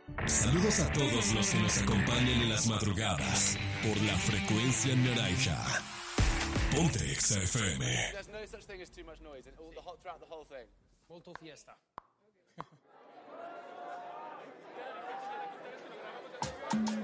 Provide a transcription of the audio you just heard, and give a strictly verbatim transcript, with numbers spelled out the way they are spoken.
Saludos a todos los que nos acompañan en las madrugadas por la frecuencia naranja. Ponte Exa F M. There's no such thing as too much noise and all the whole, throughout the whole thing. Molto fiesta.